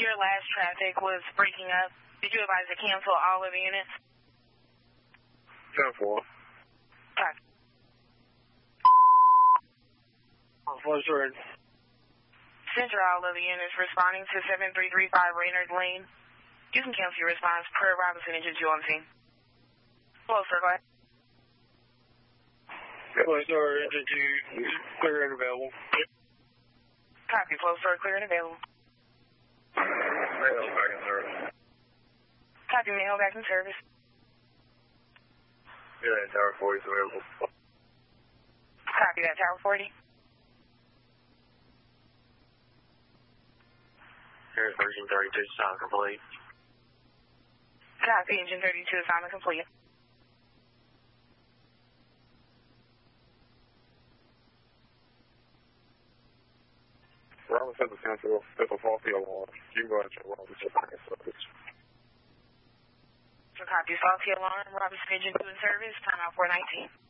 your last traffic was breaking up. Did you advise to cancel all of the units? 10-4. Copy. Insurance. Center all of the units responding to 7335 Raynard Lane. You can cancel your response per Robinson Agency on scene. Hello, sir, go ahead. Hello, sir, Agency, clear and available. Copy, flow, sir, clear and available. Mail back in service. Copy, mail back in service. Yeah, Tower 40 is available. Copy that, Tower 40. Here's version 32, sound complete. Copy, engine 32, assignment complete. Robinson to Central, there's a faulty alarm. You can go ahead and check Robinson back in service. So copy, faulty alarm, Robinson Engine 2 in service, timeout 419.